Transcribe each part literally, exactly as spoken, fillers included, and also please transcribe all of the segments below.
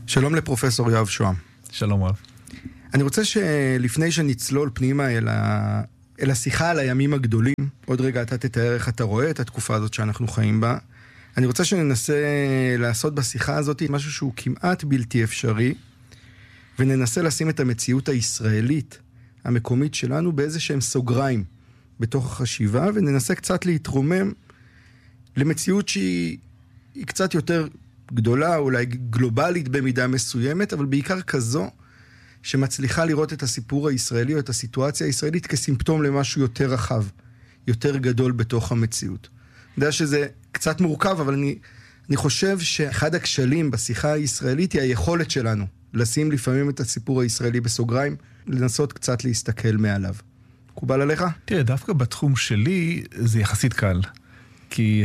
שלום לפרופסור יואב שוהם. שלום רב. אני רוצה שלפני שנצלול פנימה אל, ה... אל השיחה על הימים הגדולים, עוד רגע אתה תתאר איך אתה רואה את התקופה הזאת שאנחנו חיים בה, אני רוצה שננסה לעשות בשיחה הזאת משהו שהוא כמעט בלתי אפשרי, וננסה לשים את המציאות הישראלית, המקומית שלנו, באיזה שהם סוגריים בתוך החשיבה, וננסה קצת להתרומם למציאות שהיא קצת יותר גדולה, אולי גלובלית במידה מסוימת, אבל בעיקר כזו שמצליחה לראות את הסיפור הישראלי או את הסיטואציה הישראלית כסימפטום למשהו יותר רחב, יותר גדול בתוך המציאות. אני יודע שזה קצת מורכב, אבל אני, אני חושב שאחד הכשלים בשיחה הישראלית היא היכולת שלנו לשים לפעמים את הסיפור הישראלי בסוגריים, לנסות קצת להסתכל מעליו. מקובל עליך? תראה, דווקא בתחום שלי זה יחסית קל. כי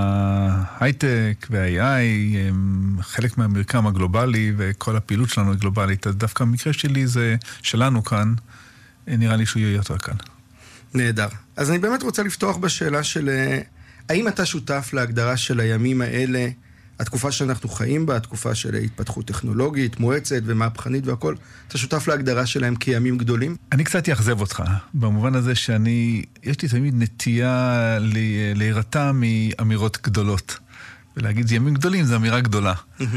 ההייטק וה-איי איי הם חלק מהמרקם הגלובלי, וכל הפעילות שלנו היא גלובלית. אז דווקא המקרה שלי זה, שלנו כאן, נראה לי שהוא יהיה יותר קל. נהדר. אז אני באמת רוצה לפתוח בשאלה של, האם אתה שותף להגדרה של הימים האלה, התקופה שאנחנו חיים בה, התקופה של התפתחות טכנולוגית, מואצת ומהפכנית והכל, אתה שותף להגדרה שלהם כימים גדולים? אני קצת יחזב אותך, במובן הזה שאני, יש לי תמיד נטייה להירתע מאמירות גדולות. ולהגיד, זה ימים גדולים, זה אמירה גדולה.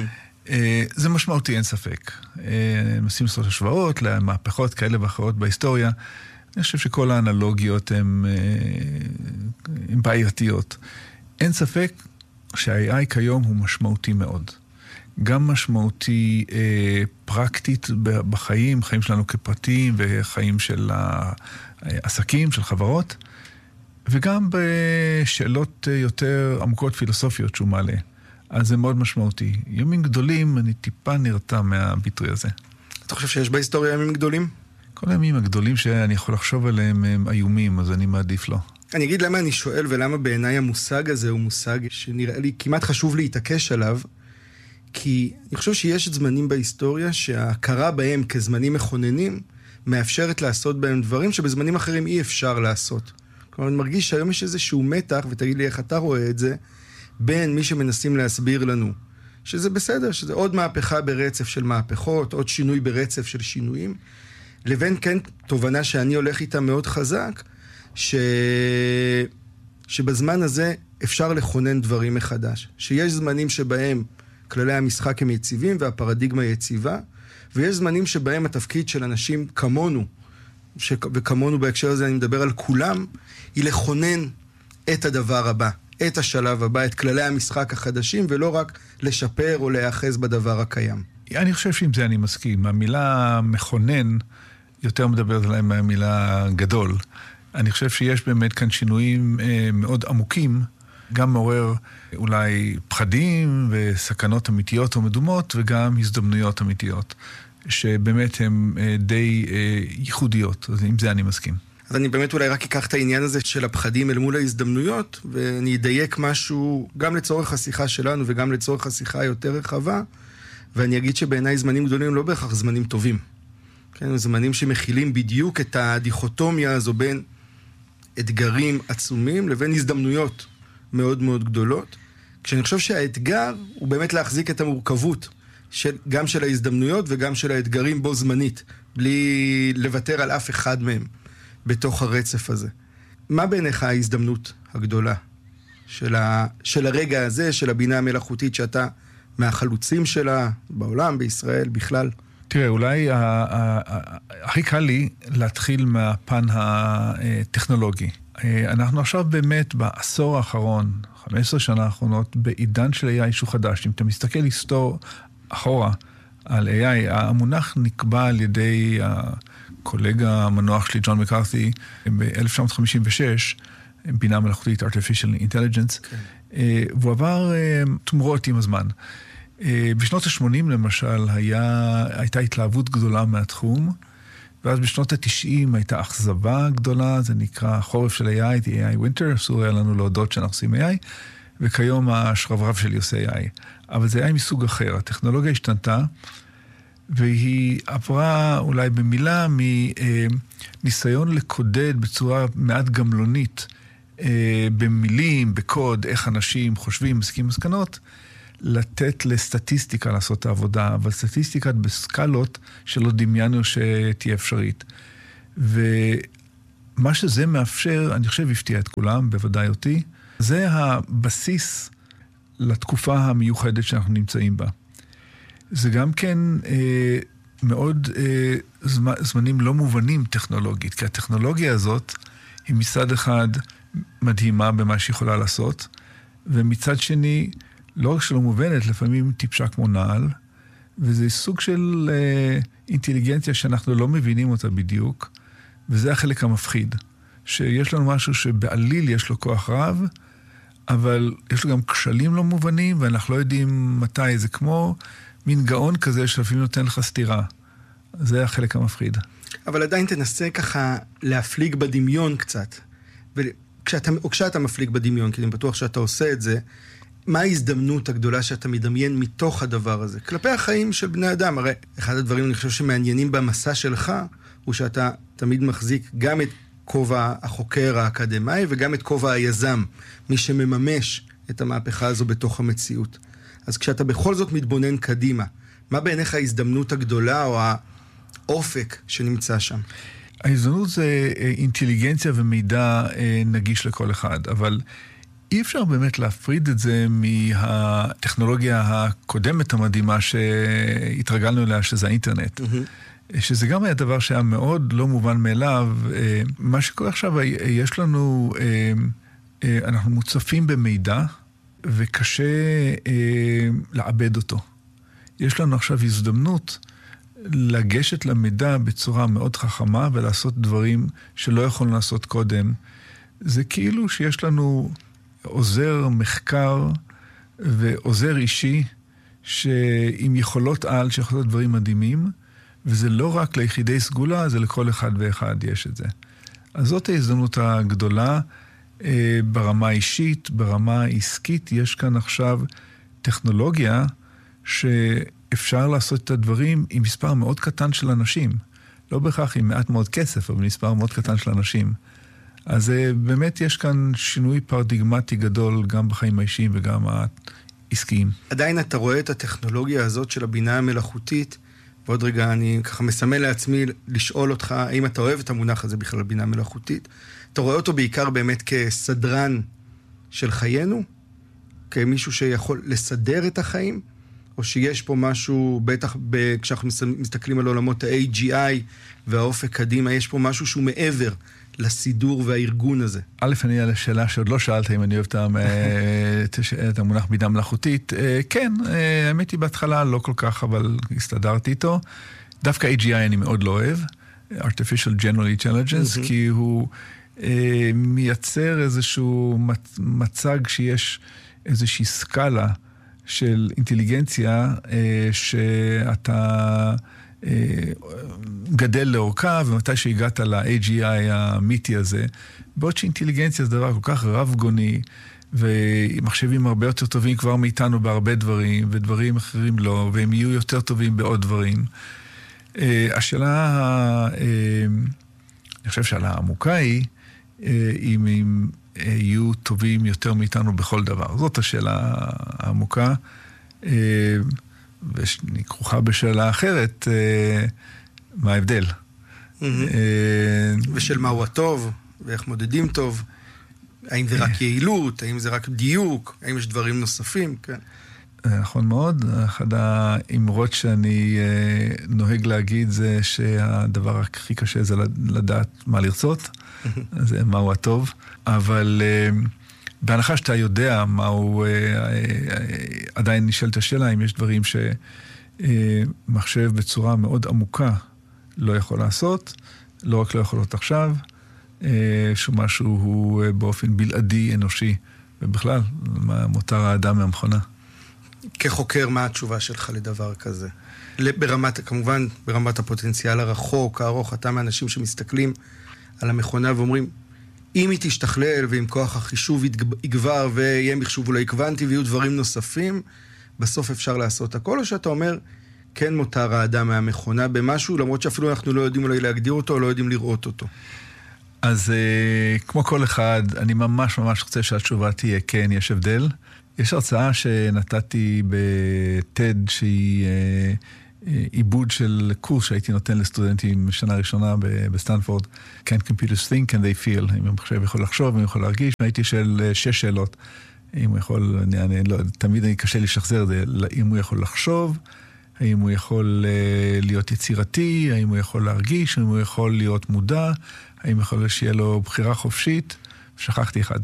זה משמעותי, אין ספק. נשים לעשות השוואות למהפכות כאלה ואחרות בהיסטוריה. אני חושב שכל האנלוגיות הן בעייתיות. אין ספק שה-איי איי כיום הוא משמעותי מאוד. גם משמעותי אה, פרקטית בחיים, חיים שלנו כפרטים וחיים של העסקים, של חברות, וגם בשאלות יותר עמוקות פילוסופיות שהוא מעלה. אז זה מאוד משמעותי. ימים גדולים, אני טיפה נרתע מהביטוי הזה. אתה חושב שיש בהיסטוריה ימים גדולים? כל הימים הגדולים שאני יכול לחשוב עליהם הם איומים, אז אני מעדיף לא. אני אגיד למה אני שואל ולמה בעיניי המושג הזה הוא מושג שנראה לי כמעט חשוב להתעקש עליו, כי אני חושב שיש זמנים בהיסטוריה שההכרה בהם כזמנים מכוננים מאפשרת לעשות בהם דברים שבזמנים אחרים אי אפשר לעשות. כלומר, אני מרגיש שהיום יש איזשהו מתח, ותגיד לי איך אתה רואה את זה, בין מי שמנסים להסביר לנו, שזה בסדר, שזה עוד מהפכה ברצף של מהפכות, עוד שינוי ברצף של שינויים, לבין כן תובנה שאני הולך איתה מאוד חזק, ש... שבזמן הזה אפשר לכונן דברים מחדש. שיש זמנים שבהם כללי המשחק הם יציבים והפרדיגמה יציבה, ויש זמנים שבהם התפקיד של אנשים כמונו, ש... וכמונו בהקשר הזה אני מדבר על כולם, היא לכונן את הדבר הבא, את השלב הבא, את כללי המשחק החדשים, ולא רק לשפר או להיאחז בדבר הקיים. אני חושב שעם זה אני מסכים. המילה מכונן יותר מדברת עליהם מהמילה גדול. אני חושב שיש באמת כאן שינויים אה, מאוד עמוקים, גם מעורר אולי פחדים וסכנות אמיתיות או מדומות, וגם הזדמנויות אמיתיות, שבאמת הן אה, די אה, ייחודיות. אז עם זה אני מסכים. אז אני באמת אולי רק אקח את העניין הזה של הפחדים אל מול ההזדמנויות, ואני אדייק משהו גם לצורך השיחה שלנו וגם לצורך השיחה היותר רחבה, ואני אגיד שבעיניי זמנים גדולים לא בהכרח זמנים טובים. כן, זמנים שמכילים בדיוק את הדיכוטומיה הזו בין אתגרים עצומים לבין הזדמנויות מאוד מאוד גדולות. כשאני חושב שהאתגר הוא באמת להחזיק את המורכבות של, גם של ההזדמנויות וגם של האתגרים בו זמנית, בלי לוותר על אף אחד מהם בתוך הרצף הזה. מה בעיניך ההזדמנות הגדולה של, ה, של הרגע הזה, של הבינה המלאכותית שאתה מהחלוצים שלה בעולם, בישראל, בכלל? תראה, אולי הכי קל לי להתחיל מהפן הטכנולוגי. אנחנו עכשיו באמת בעשור האחרון, חמש עשרה שנה האחרונות, בעידן של איי איי שהוא חדש. אם אתה מסתכל היסטור אחורה על איי איי, המונח נקבע על ידי הקולגה המנוח שלי, ג'ון מקארתי, ב-אלף תשע מאות חמישים ושש, בינה מלאכותית, Artificial Intelligence, okay. והוא עבר תמורות עם הזמן. בשנות ה-שמונים למשל היה, הייתה התלהבות גדולה מהתחום, ואז בשנות ה-תשעים הייתה אכזבה גדולה, זה נקרא חורף של איי איי, The איי איי Winter, אסור היה לנו להודות שאנחנו עושים איי איי, וכיום השרברב שלי עושה איי איי. אבל זה איי איי מסוג אחר, הטכנולוגיה השתנתה, והיא עברה אולי במילה מניסיון לקודד בצורה מעט גמלונית, במילים, בקוד, איך אנשים חושבים, מסיקים מסקנות, לתת לסטטיסטיקה לעשות את העבודה, אבל סטטיסטיקה בסקלות שלא דמיינו שתהיה אפשרית. ומה שזה מאפשר, אני חושב הפתיע את כולם, בוודאי אותי, זה הבסיס לתקופה המיוחדת שאנחנו נמצאים בה. זה גם כן אה, מאוד אה, זמ, זמנים לא מובנים טכנולוגית, כי הטכנולוגיה הזאת היא מצד אחד מדהימה במה שיכולה לעשות, ומצד שני, לא רק שלא מובנת, לפעמים טיפשה כמו נעל, וזה סוג של אה, אינטליגנציה שאנחנו לא מבינים אותה בדיוק, וזה החלק המפחיד, שיש לנו משהו שבעליל יש לו כוח רב, אבל יש לו גם כשלים לא מובנים, ואנחנו לא יודעים מתי, זה כמו מין גאון כזה שלפעמים נותן לך סתירה. זה החלק המפחיד. אבל עדיין תנסה ככה להפליג בדמיון קצת. וכשאתה, או כשאתה מפליג בדמיון, כי אני בטוח שאתה עושה את זה, מה ההזדמנות הגדולה שאתה מדמיין מתוך הדבר הזה? כלפי החיים של בני אדם. הרי אחד הדברים, אני חושב שמעניינים במסע שלך, הוא שאתה תמיד מחזיק גם את כובע החוקר האקדמי, וגם את כובע היזם, מי שמממש את המהפכה הזו בתוך המציאות. אז כשאתה בכל זאת מתבונן קדימה, מה בעיניך ההזדמנות הגדולה או האופק שנמצא שם? ההזדמנות זה אינטליגנציה ומידע נגיש לכל אחד, אבל אי אפשר באמת להפריד את זה מהטכנולוגיה הקודמת המדהימה שהתרגלנו אליה, שזה האינטרנט. Mm-hmm. שזה גם היה דבר שהיה מאוד לא מובן מאליו. מה שקורה עכשיו, יש לנו, אנחנו מוצפים במידע, וקשה לעבד אותו. יש לנו עכשיו הזדמנות לגשת למידע בצורה מאוד חכמה, ולעשות דברים שלא יכולנו לעשות קודם. זה כאילו שיש לנו עוזר מחקר ועוזר אישי, שעם יכולות על שיכולות דברים מדהימים, וזה לא רק ליחידי סגולה, זה לכל אחד ואחד יש את זה. אז זאת ההזדמנות הגדולה, ברמה האישית, ברמה העסקית, יש כאן עכשיו טכנולוגיה שאפשר לעשות את הדברים עם מספר מאוד קטן של אנשים. לא בהכרח עם מעט מאוד כסף, אבל מספר מאוד קטן של אנשים. אז באמת יש כאן שינוי פרדיגמטי גדול, גם בחיים האישיים וגם העסקיים. עדיין אתה רואה את הטכנולוגיה הזאת של הבינה המלאכותית, ועוד רגע אני ככה מסמל לעצמי לשאול אותך, האם אתה אוהב את המונח הזה בכלל בינה מלאכותית? אתה רואה אותו בעיקר באמת כסדרן של חיינו? כמישהו שיכול לסדר את החיים? או שיש פה משהו, בטח ב, כשאנחנו מסתכלים על עולמות ה-איי ג'י איי והאופק קדימה, יש פה משהו שהוא מעבר לסידור והארגון הזה. א', אני על השאלה שעוד לא שאלת אם אני אוהב את המונח בינה מלאכותית. כן, האמת היא בהתחלה לא כל כך, אבל הסתדרתי איתו. דווקא איי ג'י איי אני מאוד לא אוהב, Artificial General Intelligence, כי הוא מייצר איזשהו מצג שיש איזושהי סקאלה של אינטליגנציה שאתה גדל לאורכה, ומתי שהגעת ל-איי ג'י איי המיתי הזה, בעוד שאינטליגנציה זה דבר כל כך רב גוני, ומחשבים הרבה יותר טובים כבר מאיתנו בהרבה דברים, ודברים אחרים לא, והם יהיו יותר טובים בעוד דברים. השאלה, אני חושב שאלה העמוקה היא, אם הם יהיו טובים יותר מאיתנו בכל דבר. זאת השאלה העמוקה, ואני כרוכה בשאלה אחרת, מה ההבדל? ושל מהו הטוב, ואיך מודדים טוב, האם זה רק יעילות, האם זה רק דיוק, האם יש דברים נוספים, כן. נכון מאוד, אחד האמרות שאני נוהג להגיד זה שהדבר הכי קשה זה לדעת מה לרצות, זה מהו הטוב, אבל בהנחה שאתה יודע מהו, עדיין נשאלת השאלה אם יש דברים שמחשב בצורה מאוד עמוקה לא יכול לעשות, לא רק לא יכול להיות עכשיו, שמשהו הוא באופן בלעדי אנושי, ובכלל, מותר האדם מהמכונה. כחוקר, מה התשובה שלך לדבר כזה? ברמת, כמובן, ברמת הפוטנציאל הרחוק, הארוך, אתה מאנשים שמסתכלים על המכונה ואומרים, אם היא תשתכלל ועם כוח החישוב יגבר ויהיה מחשוב אולי קוונטי ויהיו דברים נוספים, בסוף אפשר לעשות הכל, או שאתה אומר, כן מותר האדם מהמכונה במשהו, למרות שאפילו אנחנו לא יודעים אולי להגדיר אותו או לא יודעים לראות אותו. אז כמו כל אחד, אני ממש ממש רוצה שהתשובה תהיה כן, יש הבדל. יש הרצאה שנתתי בטד שהיא עיבוד של קורס שהייתי נותן לסטודנטים שנה ראשונה בסטנפורד. Can computers think and they feel? אם המחשב יכול לחשוב, אם יכול להרגיש. והייתי של שש שאלות. אם הוא יכול, אני, אני, לא, תמיד אני קשה לשחזר את זה. אם הוא יכול לחשוב, האם הוא יכול להיות יצירתי, האם הוא יכול להרגיש, האם הוא יכול להיות מודע, האם יכול שיהיה לו בחירה חופשית. שכחתי אחד.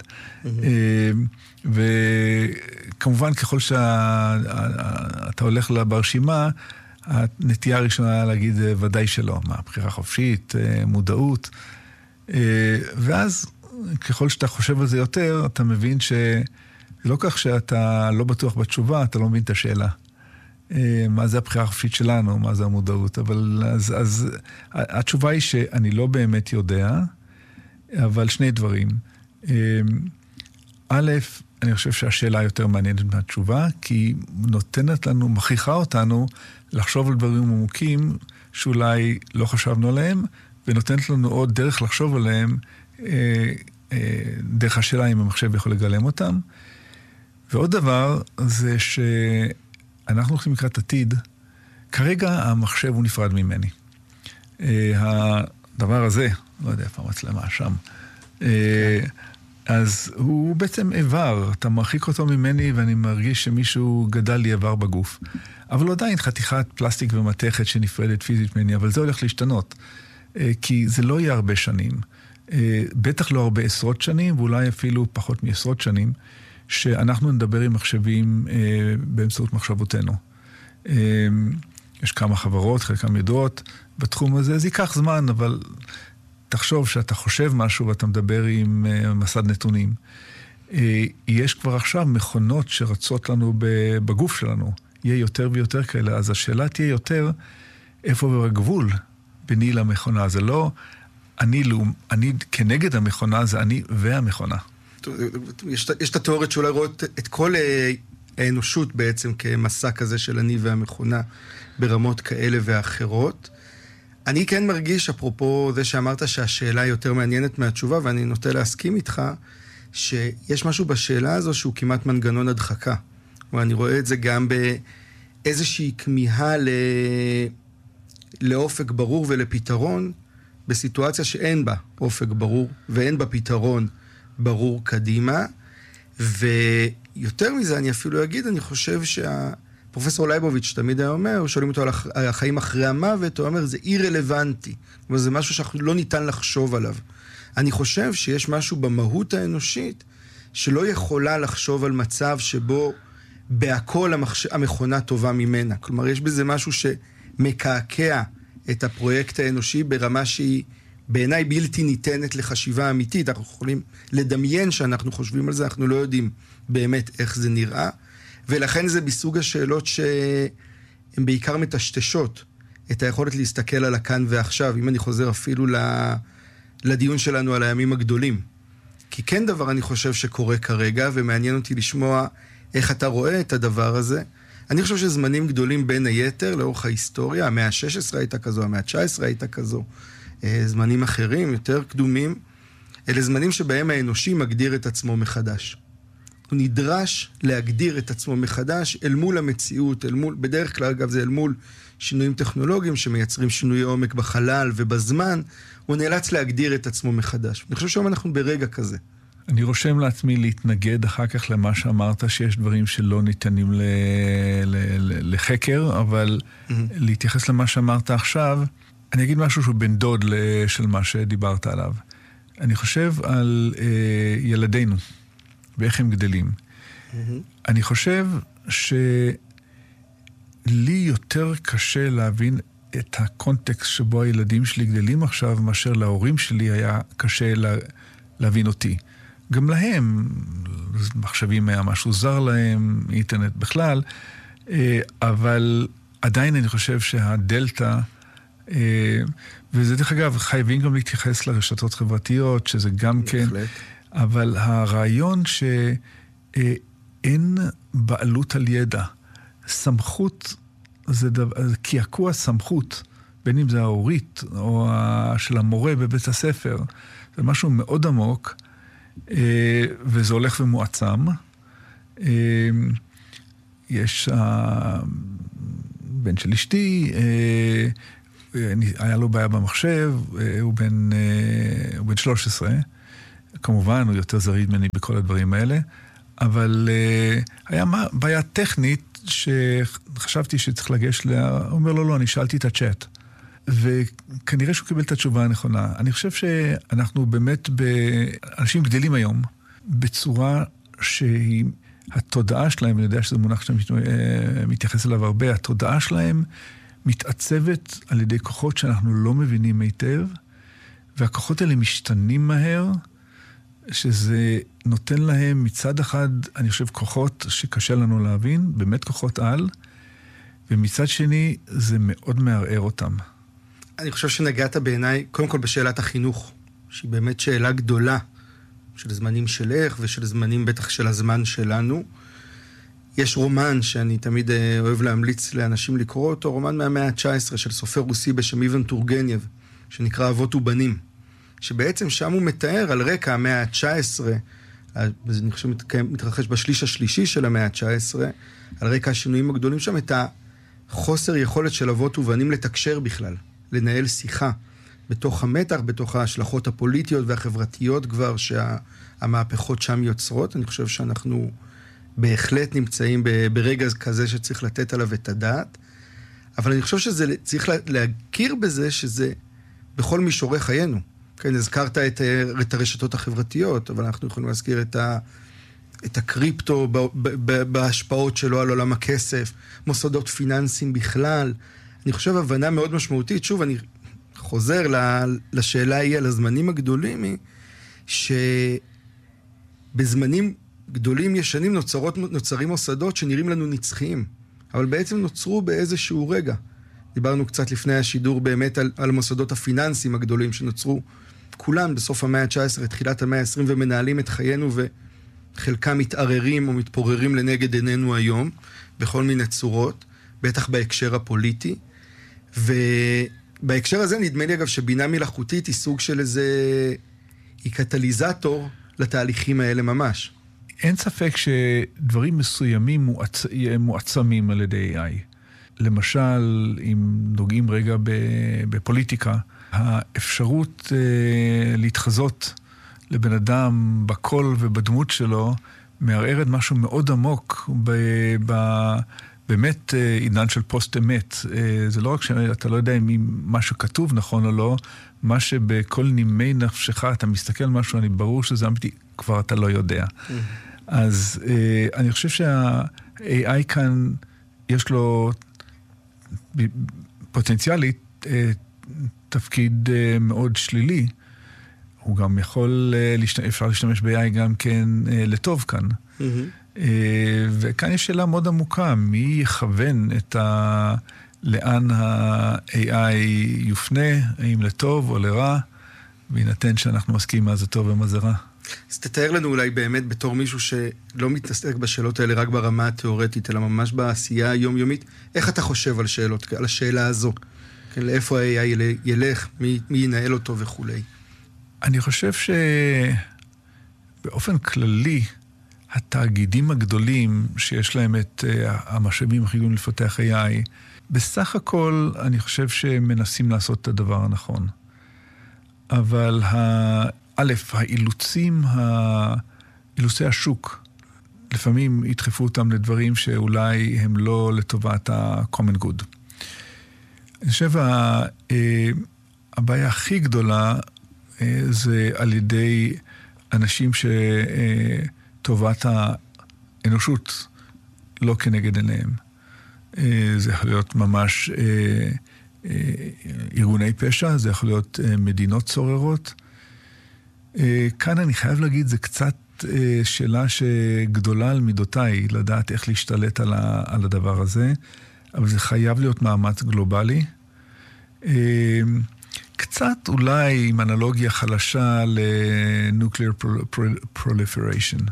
וכמובן, ככל שאתה הולך ברשימה, הנטייה הראשונה להגיד ודאי שלא. מה, בחירה חופשית, מודעות. ואז, ככל שאתה חושב על זה יותר, אתה מבין שזה לא כך שאתה לא בטוח בתשובה, אתה לא מבין את השאלה. מה זה הבחירה החופשית שלנו, מה זה המודעות. אבל אז, אז התשובה היא שאני לא באמת יודע, אבל שני דברים. א', אני חושב שהשאלה יותר מעניינת מהתשובה, כי היא נותנת לנו, מכריחה אותנו לחשוב על דברים עמוקים שאולי לא חשבנו עליהם, ונותנת לנו עוד דרך לחשוב עליהם, אה, אה, דרך השאלה אם המחשב יכול לגלם אותם. ועוד דבר זה שאנחנו הולכים לקראת עתיד, כרגע המחשב הוא נפרד ממני. אה, הדבר הזה, לא יודע איפה המצלמה שם, אה, אז הוא בעצם איבר, אתה מרחיק אותו ממני ואני מרגיש שמישהו גדל לי איבר בגוף. אבל הוא עדיין חתיכת פלסטיק ומתכת שנפרדת פיזית ממני, אבל זה הולך להשתנות. כי זה לא יהיה הרבה שנים, בטח לא הרבה עשרות שנים, ואולי אפילו פחות מעשרות שנים, שאנחנו נדבר עם מחשבים באמצעות מחשבותינו. יש כמה חברות, חלקם ידועות בתחום הזה, זה ייקח זמן, אבל תחשוב שאתה חושב משהו ואתה מדבר עם מסד נתונים. יש כבר עכשיו מכונות שרצות לנו בגוף שלנו. יהיה יותר ויותר כאלה, אז השאלה תהיה יותר איפה בגבול ביני למכונה. זה לא אני, אני כנגד המכונה, זה אני והמכונה. יש, יש את התיאוריות שאולי רואות את כל האנושות בעצם כמסע כזה של אני והמכונה ברמות כאלה ואחרות. אני כן מרגיש, אפרופו זה שאמרת שהשאלה היא יותר מעניינת מהתשובה, ואני נוטה להסכים איתך, שיש משהו בשאלה הזו שהוא כמעט מנגנון הדחקה. ואני רואה את זה גם באיזושהי כמיהה ל... לאופק ברור ולפתרון, בסיטואציה שאין בה אופק ברור, ואין בה פתרון ברור קדימה. ויותר מזה, אני אפילו אגיד, אני חושב שה... פרופסור לייבוביץ' תמיד היה אומר, שואלים אותו על החיים אחרי המוות, הוא אומר, זה אי-רלוונטי. זה משהו שאנחנו לא ניתן לחשוב עליו. אני חושב שיש משהו במהות האנושית, שלא יכולה לחשוב על מצב שבו בהכל המחש... המכונה טובה ממנה. כלומר, יש בזה משהו שמקעקע את הפרויקט האנושי ברמה שהיא בעיניי בלתי ניתנת לחשיבה אמיתית. אנחנו יכולים לדמיין שאנחנו חושבים על זה, אנחנו לא יודעים באמת איך זה נראה. ולכן זה בסוג השאלות שהן בעיקר מטשטשות את היכולת להסתכל על הכאן ועכשיו, אם אני חוזר אפילו לדיון שלנו על הימים הגדולים. כי כן דבר אני חושב שקורה כרגע, ומעניין אותי לשמוע איך אתה רואה את הדבר הזה. אני חושב שזמנים גדולים בין היתר לאורך ההיסטוריה, המאה ה-שש עשרה הייתה כזו, המאה ה-תשע עשרה הייתה כזו, זמנים אחרים, יותר קדומים, אלה זמנים שבהם האנושי מגדיר את עצמו מחדש. הוא נדרש להגדיר את עצמו מחדש אל מול המציאות, אל מול, בדרך כלל אגב זה אל מול שינויים טכנולוגיים שמייצרים שינוי עומק בחלל ובזמן, הוא נאלץ להגדיר את עצמו מחדש. אני חושב שהיום אנחנו ברגע כזה. אני רושם לעצמי להתנגד אחר כך למה שאמרת, שיש דברים שלא ניתנים ל... ל... ל... לחקר, אבל mm-hmm. להתייחס למה שאמרת עכשיו, אני אגיד משהו שהוא בן דוד של מה שדיברת עליו. אני חושב על אה, ילדינו. ואיך הם גדלים. Mm-hmm. אני חושב שלי יותר קשה להבין את הקונטקסט שבו הילדים שלי גדלים עכשיו, מאשר להורים שלי היה קשה לה, להבין אותי. גם להם, מחשבים היה משהו זר להם, אינטרנט בכלל, אבל עדיין אני חושב שהדלטה, וזה דרך אגב, חייבים גם להתייחס לרשתות חברתיות, שזה גם כן... אבל הרעיון שאין בעלות על ידע, סמכות, זה דבר, קעקוע סמכות, בין אם זה ההורית או של המורה בבית הספר, זה משהו מאוד עמוק, וזה הולך ומועצם, יש הבן של אשתי, היה לו בעיה במחשב, הוא בן, הוא בן שלוש עשרה, כמובן הוא יותר זריד ממני בכל הדברים האלה, אבל היה בעיה טכנית שחשבתי שצריך לגש לה, הוא אומר לו לא, אני שאלתי את הצ'אט. וכנראה שהוא קיבל את התשובה הנכונה. אני חושב שאנחנו באמת, אנשים גדלים היום, בצורה שהיא, התודעה שלהם, אני יודע שזה מונח שאתה מתייחס אליו הרבה, התודעה שלהם מתעצבת על ידי כוחות שאנחנו לא מבינים היטב, והכוחות האלה משתנים מהר, שזה נותן להם מצד אחד, אני חושב, כוחות שקשה לנו להבין, באמת כוחות על, ומצד שני זה מאוד מערער אותם. אני חושב שנגעת בעיניי, קודם כל בשאלת החינוך, שהיא באמת שאלה גדולה, של זמנים שלך ושל זמנים בטח של הזמן שלנו. יש רומן שאני תמיד אוהב להמליץ לאנשים לקרוא אותו, רומן מהמאה ה-תשע עשרה של סופר רוסי בשם איוון טורגנייב, שנקרא אבות ובנים, שבעצם שם הוא מתאר על רקע המאה ה-תשע עשרה, אני חושב מתרחש בשליש השלישי של המאה ה-תשע עשרה, על רקע השינויים הגדולים שם, את החוסר יכולת של אבות ובנים לתקשר בכלל, לנהל שיחה, בתוך המתח, בתוך ההשלכות הפוליטיות והחברתיות כבר שהמהפכות שם יוצרות. אני חושב שאנחנו בהחלט נמצאים ברגע כזה שצריך לתת עליו את הדעת, אבל אני חושב שזה, צריך להכיר בזה שזה בכל מישורי חיינו. כן, הזכרת את, את הרשתות החברתיות, אבל אנחנו יכולים להזכיר את, ה, את הקריפטו ב, ב, ב, בהשפעות שלו על עולם הכסף, מוסדות פיננסיים בכלל. אני חושב הבנה מאוד משמעותית, שוב, אני חוזר לשאלה היא על הזמנים הגדולים, היא שבזמנים גדולים ישנים נוצרות, נוצרים מוסדות שנראים לנו נצחיים, אבל בעצם נוצרו באיזשהו רגע. דיברנו קצת לפני השידור באמת על, על מוסדות הפיננסיים הגדולים שנוצרו כולם בסוף המאה ה-תשע עשרה, תחילת המאה ה-עשרים, ומנהלים את חיינו, וחלקם מתערערים או מתפוררים לנגד עינינו היום, בכל מיני צורות, בטח בהקשר הפוליטי. ובהקשר הזה נדמה לי אגב שבינה מלאכותית היא סוג של איזה, היא קטליזטור לתהליכים האלה ממש. אין ספק שדברים מסוימים מועצ... מועצמים על ידי איי איי. למשל, אם נוגעים רגע בפוליטיקה, האפשרות אה, להתחזות לבן אדם בקול ובדמות שלו, מערערת משהו מאוד עמוק ב, ב, באמת אה, עידן של פוסט אמת. אה, זה לא רק שאתה לא יודע אם מה שכתוב נכון או לא, מה שבכל נימי נפשך אתה מסתכל על משהו, אני ברור שזה אמיתי, כבר אתה לא יודע. Mm-hmm. אז אה, אני חושב שה-איי איי כאן יש לו פוטנציאלית אה, תפקיד uh, מאוד שלילי, הוא גם יכול, uh, אפשר להשתמש ב-איי איי גם כן uh, לטוב כאן. Mm-hmm. Uh, וכאן יש שאלה מאוד עמוקה, מי יכוון את ה... לאן ה-איי איי יופנה, האם לטוב או לרע, בהינתן שאנחנו מסכים מה זה טוב ומה זה רע. אז תתאר לנו אולי באמת בתור מישהו שלא מתעסק בשאלות האלה רק ברמה התיאורטית, אלא ממש בעשייה היומיומית, איך אתה חושב על שאלות, על השאלה הזו? כן, לאיפה ה-איי איי ילך, מי, מי ינהל אותו וכו'. אני חושב שבאופן כללי, התאגידים הגדולים שיש להם את uh, המשאבים הכי גדולים לפתח איי איי, בסך הכל אני חושב שהם מנסים לעשות את הדבר הנכון. אבל ה... א', האילוצים, אילוצי השוק, לפעמים ידחפו אותם לדברים שאולי הם לא לטובת ה-common good. אני חושב, הבעיה הכי גדולה זה על ידי אנשים שטובת האנושות לא כנגד עיניהם. זה יכול להיות ממש ארגוני פשע, זה יכול להיות מדינות צוררות. כאן אני חייב להגיד, זה קצת שאלה שגדולה על מידותיי, לדעת איך להשתלט על, ה, על הדבר הזה, אבל זה חייב להיות מאמץ גלובלי. קצת אולי עם אנלוגיה חלשה ל-nuclear proliferation,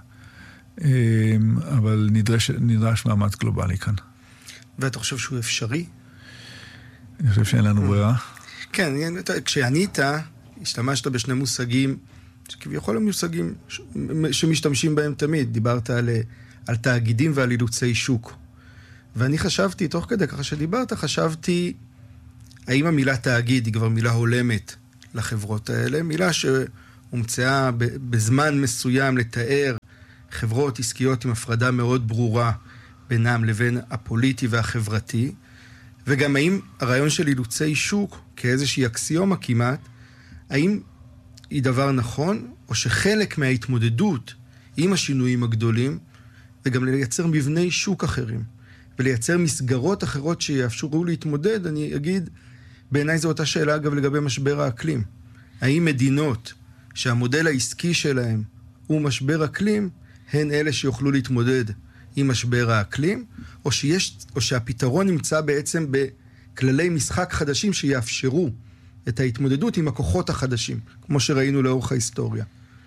אבל נדרש, נדרש מאמץ גלובלי כאן. ואתה חושב שהוא אפשרי? אני חושב שאין לנו ברירה. כן, כשענית, השתמשת בשני מושגים, שכביכול הם מושגים שמשתמשים בהם תמיד. דיברת על, על תאגידים ועל אילוצי שוק. ואני חשבתי, תוך כדי ככה שדיברת, חשבתי, האם המילה תאגיד היא כבר מילה הולמת לחברות האלה? מילה שהומצאה בזמן מסוים לתאר חברות עסקיות עם הפרדה מאוד ברורה בינם לבין הפוליטי והחברתי, וגם האם הרעיון של אילוצי שוק, כאיזושהי אקסיומה כמעט, האם היא דבר נכון, או שחלק מההתמודדות עם השינויים הגדולים, וגם לייצר מבני שוק אחרים, ולייצר מסגרות אחרות שיאפשרו להתמודד, אני אגיד, בעיניי זו אותה שאלה אגב לגבי משבר האקלים. האם מדינות שהמודל העסקי שלהם הוא משבר אקלים, הן אלה שיוכלו להתמודד עם משבר האקלים, או, שיש, או שהפתרון נמצא בעצם בכללי משחק חדשים שיאפשרו את ההתמודדות עם הכוחות החדשים, כמו שראינו לאורך ההיסטוריה.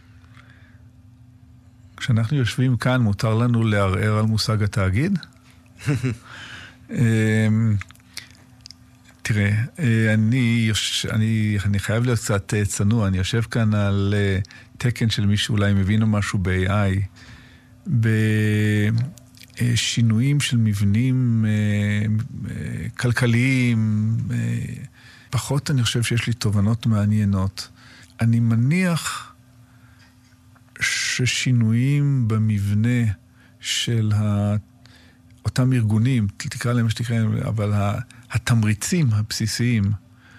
כשאנחנו יושבים כאן, מותר לנו לערער על מושג התאגיד? תראה, אני, אני, אני חייב להיות קצת צנוע, אני יושב כאן על תקן של מישהו, אולי מבינו משהו ב-איי איי, בשינויים של מבנים כלכליים, פחות אני חושב שיש לי תובנות מעניינות. אני מניח ששינויים במבנה של אותם ארגונים, תקרא להם מה שתקרא להם, אבל התמריצים הבסיסיים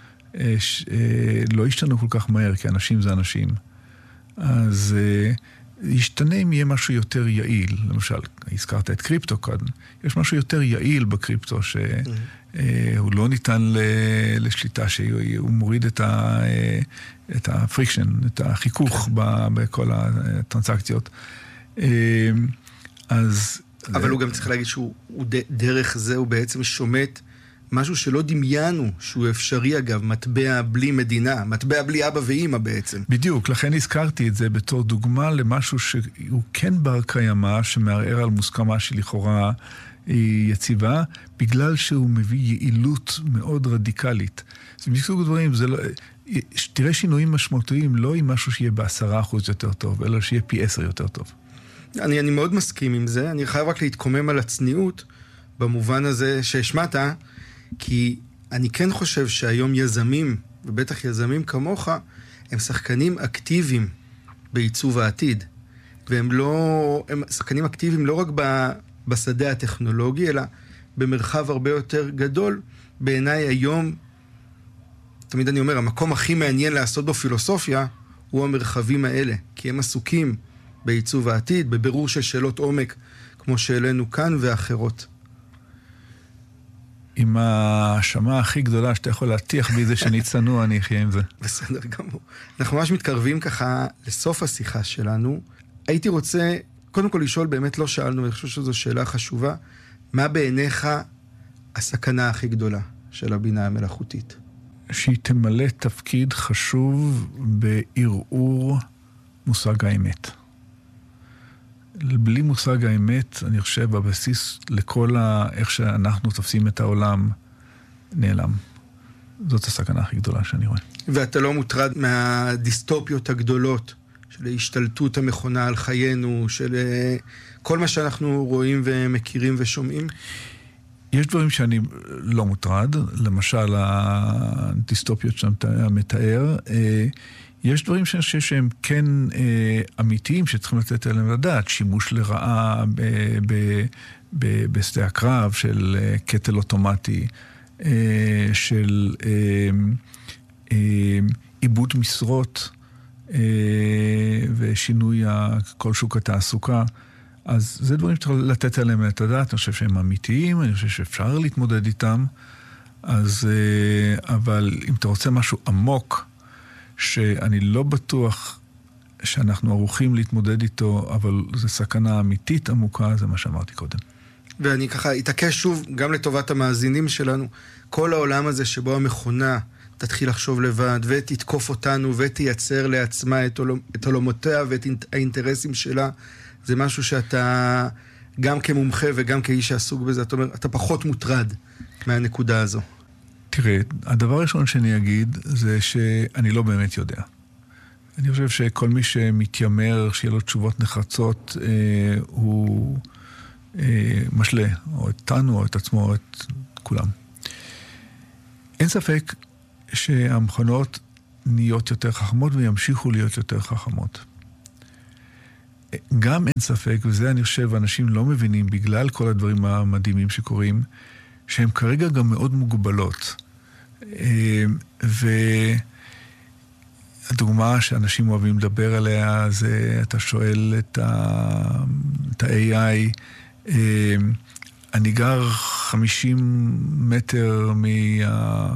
לא ישתנו כל כך מהר, כי אנשים זה אנשים. אז ישתנה אם יהיה משהו יותר יעיל. למשל, הזכרת את קריפטו כאן. יש משהו יותר יעיל בקריפטו, שהוא לא ניתן לשליטה, שהוא מוריד את הפריקשן, את החיכוך בכל הטרנסקציות. אז... אבל הוא גם צריך להגיד שהוא דרך זה, הוא בעצם שומט משהו שלא דמיינו, שהוא אפשרי אגב, מטבע בלי מדינה, מטבע בלי אבא ואמא בעצם. בדיוק, לכן הזכרתי את זה בתור דוגמה למשהו שהוא כן בר קיימא, שמערער על מוסכמה שלכאורה היא יציבה, בגלל שהוא מביא יעילות מאוד רדיקלית. זה מסוג דברים, זה לא... תראה שינויים משמעותיים, לא עם משהו שיהיה בעשרה אחוז יותר טוב, אלא שיהיה פי עשר יותר טוב. אני, אני מאוד מסכים עם זה, אני חייב רק להתקומם על הצניעות, במובן הזה שהשמעת, כי אני כן חושב שהיום יזמים, ובטח יזמים כמוך, הם שחקנים אקטיביים בעיצוב העתיד. והם לא, הם שחקנים אקטיביים לא רק ב, בשדה הטכנולוגי, אלא במרחב הרבה יותר גדול. בעיניי היום, תמיד אני אומר, המקום הכי מעניין לעשות בו פילוסופיה, הוא המרחבים האלה. כי הם עסוקים בעיצוב העתיד, בבירור של שאלות עומק, כמו שאלינו כאן ואחרות. עם ההאשמה הכי גדולה שאתה יכול להטיח בי זה שאני צנוע, אני אחיה עם זה. בסדר גמור. אנחנו ממש מתקרבים ככה לסוף השיחה שלנו. הייתי רוצה, קודם כל לשאול, באמת לא שאלנו, אני חושב שזו שאלה חשובה, מה בעיניך הסכנה הכי גדולה של הבינה המלאכותית? שהיא תמלא תפקיד חשוב בערעור מושג האמת. בלי מושג האמת, אני חושב, בבסיס לכל ה... איך שאנחנו תופסים את העולם, נעלם. זאת הסכנה הכי גדולה שאני רואה. ואתה לא מוטרד מהדיסטופיות הגדולות, של ההשתלטות המכונה על חיינו, של כל מה שאנחנו רואים ומכירים ושומעים? יש דברים שאני לא מוטרד, למשל הדיסטופיות שאתה מתאר, יש דברים שאני חושב שהם כן אה, אמיתיים, שצריכים לתת עליהם לדעת, שימוש לרעה ב, ב, ב, בשדה הקרב של אה, קטל אוטומטי, אה, של אה, אה, עיבוד משרות אה, ושינוי כל שוק התעסוקה. אז זה דברים שצריך לתת עליהם את הדעת, אני חושב שהם אמיתיים, אני חושב שאפשר להתמודד איתם, אז, אה, אבל אם אתה רוצה משהו עמוק, שאני לא בטוח שאנחנו ערוכים להתמודד איתו, אבל זו סכנה אמיתית עמוקה, זה מה שאמרתי קודם. ואני ככה אתעקש שוב, גם לטובת המאזינים שלנו, כל העולם הזה שבו המכונה תתחיל לחשוב לבד, ותתקוף אותנו, ותייצר לעצמה את, עול... את עולמותיה ואת האינטרסים שלה, זה משהו שאתה גם כמומחה וגם כאיש שעסוק בזה, אתה אומר, אתה פחות מוטרד מהנקודה הזו. תראה, הדבר הראשון שאני אגיד זה שאני לא באמת יודע. אני חושב שכל מי שמתיימר שיהיה לו תשובות נחרצות, אה, הוא, משלה, או אותנו, או את עצמו, או את כולם. אין ספק שהמכונות נהיות יותר חכמות וימשיכו להיות יותר חכמות. גם אין ספק, וזה אני חושב, אנשים לא מבינים, בגלל כל הדברים המדהימים שקורים, שהן כרגע גם מאוד מוגבלות. והדוגמה שאנשים אוהבים לדבר עליה, זה אתה שואל את ה-איי איי, אני גר חמישים מטר מה...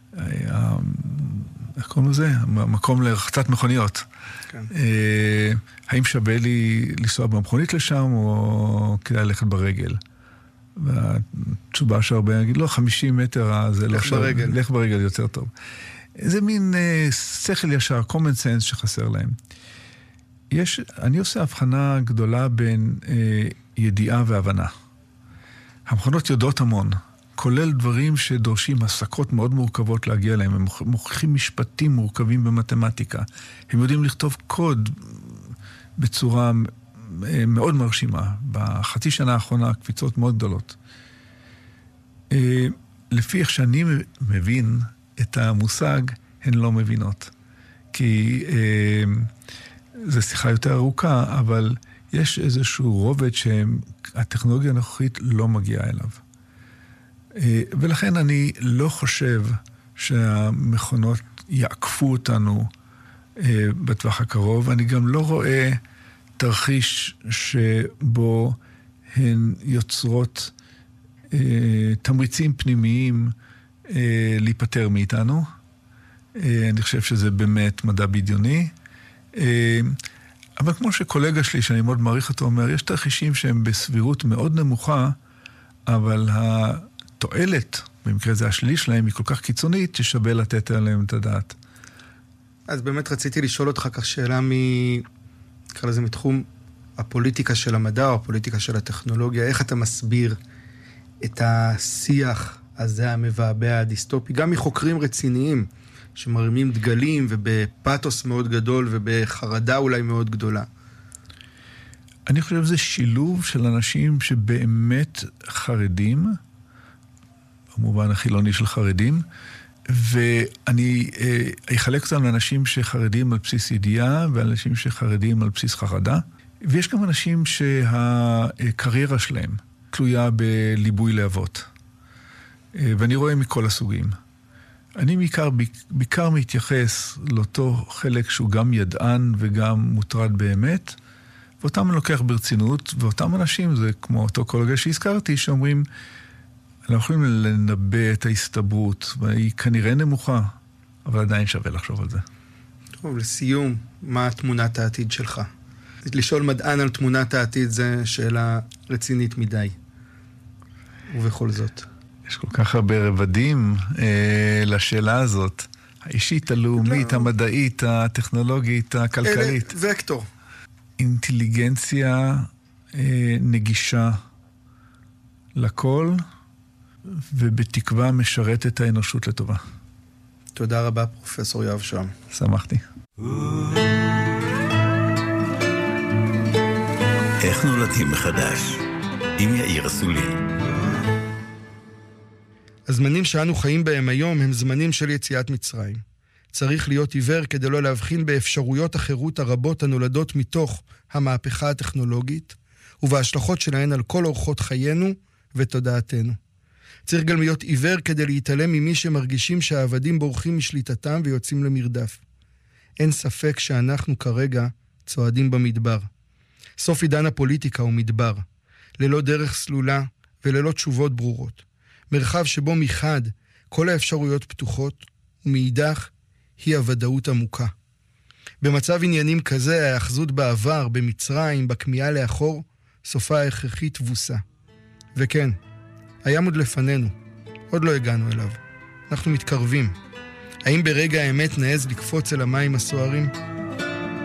איך קוראים לזה? המקום לרחצת מכוניות. כן. האם שווה לי לנסוע במכונית לשם, או כדאי ללכת ברגל? והתשובה שהרבה יגיד, לא, חמישים מטר, זה לא שווה. לך ברגל יותר טוב. זה מין שכל ישר, common sense שחסר להם. יש, אני עושה הבחנה גדולה בין ידיעה והבנה. המכונות יודעות המון, כולל דברים שדורשים הסקות מאוד מורכבות להגיע אליהם. הם מוכיחים משפטים מורכבים במתמטיקה. הם יודעים לכתוב קוד בצורה מאוד מרשימה. בחצי שנה האחרונה קפיצות מאוד גדולות. לפי איך שאני מבין את המושג, הן לא מבינות. כי זו שיחה יותר ארוכה, אבל יש איזשהו רובד שהטכנולוגיה הנוכחית לא מגיעה אליו. ולכן אני לא חושב שהמכונות יעקפו אותנו בטווח הקרוב. אני גם לא רואה תרחיש שבו הן יוצרות תמריצים פנימיים להיפטר מאיתנו. אני חושב שזה באמת מדע בדיוני. אבל כמו שקולגה שלי, שאני מאוד מעריך אותו, אומר, יש תרחישים שהם בסבירות מאוד נמוכה, אבל התועלת, במקרה זה השלילי שלהם, היא כל כך קיצונית, ששווה לתת עליהם את הדעת. אז באמת רציתי לשאול אותך כך שאלה מ... נקרא לזה מתחום הפוליטיקה של המדע, או הפוליטיקה של הטכנולוגיה. איך אתה מסביר את השיח הזה המבעבע הדיסטופי, גם מחוקרים רציניים, שמרימים דגלים ובפאטוס מאוד גדול ובחרדה אולי מאוד גדולה? אני חושב שזה שילוב של אנשים שבאמת חרדים, במובן החילוני של חרדים, ואני אחלק אותם לאנשים שחרדים על בסיס ידיעה, ואנשים שחרדים על בסיס חרדה, ויש גם אנשים שהקריירה שלהם תלויה בליבוי להבות. ואני רואה מכל הסוגים. אני בעיקר, בעיקר מתייחס לאותו חלק שהוא גם ידען וגם מוטרד באמת, ואותם אני לוקח ברצינות, ואותם אנשים, זה כמו אותו קולגה שהזכרתי, שאומרים, אנחנו יכולים לנבא את ההסתברות, והיא כנראה נמוכה, אבל עדיין שווה לחשוב על זה. טוב, לסיום, מה תמונת העתיד שלך? לשאול מדען על תמונת העתיד זה שאלה רצינית מדי. ובכל זאת. יש כל כך הרבה רבדים אה, לשאלה הזאת. האישית, הלאומית, לא. המדעית, הטכנולוגית, הכלכלית. אלה, וקטור. אינטליגנציה אה, נגישה לכל, ובתקווה משרת את האנושות לטובה. תודה רבה, פרופסור יואב שוהם. שמחתי. איך נולדים מחדש? עם יאיר אסולי. הזמנים שאנו חיים בהם היום הם זמנים של יציאת מצרים. צריך להיות עיוור כדי לא להבחין באפשרויות החירות הרבות הנולדות מתוך המהפכה הטכנולוגית, ובהשלכות שלהן על כל אורחות חיינו ותודעתנו. צריך גם להיות עיוור כדי להתעלם ממי שמרגישים שהעבדים בורחים משליטתם ויוצאים למרדף. אין ספק שאנחנו כרגע צועדים במדבר. סוף עידן הפוליטיקה הוא מדבר, ללא דרך סלולה וללא תשובות ברורות. מרחב שבו מחד כל האפשרויות פתוחות, ומאידך היא הוודאות עמוקה. במצב עניינים כזה, ההאחזות בעבר, במצרים, בכמיהה לאחור, סופה ההכרחית תבוסה. וכן, הים עוד לפנינו, עוד לא הגענו אליו. אנחנו מתקרבים. האם ברגע האמת נעז לקפוץ אל המים הסוערים?